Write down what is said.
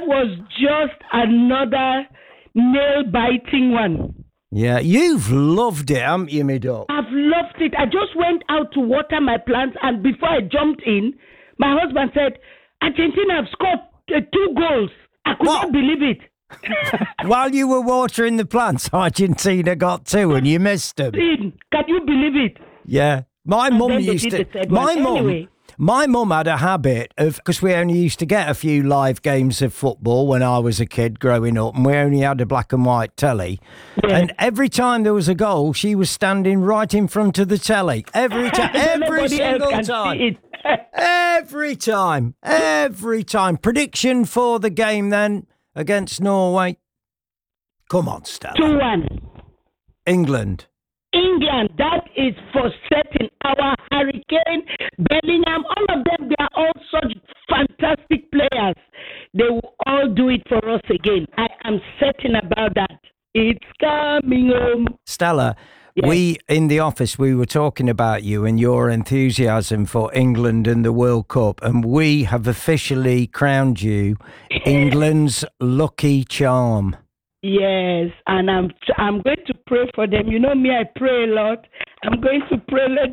was just another nail-biting one. Yeah, you've loved it, haven't you, my duck? I've loved it. I just went out to water my plants, and before I jumped in, my husband said, Argentina have scored 2 goals. I could not believe it. While you were watering the plants, Argentina got 2 and you missed them. Can you believe it? Yeah. My mum used to... My mum had a habit of, because we only used to get a few live games of football when I was a kid growing up, and we only had a black and white telly. Yeah. And every time there was a goal, she was standing right in front of the telly. Every time. Every single time. Every time. Prediction for the game then against Norway. Come on, Stella. 2-1. England, that is for certain. Our Hurricane, Bellingham, all of them, they are all such fantastic players. They will all do it for us again. I am certain about that. It's coming home. Stella, yes. We, in the office, we were talking about you and your enthusiasm for England and the World Cup, and we have officially crowned you England's lucky charm. Yes, and I'm going to pray for them. You know me, I pray a lot. I'm going to pray, let